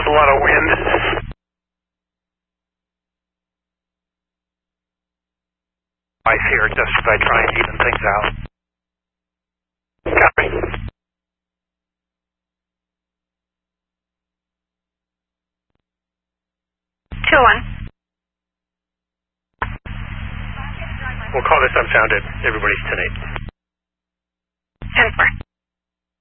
a lot of wind. Ice here just as I try and even things out. Copy. 2-1. We'll call this unfounded. Everybody's 10-8. 10-4.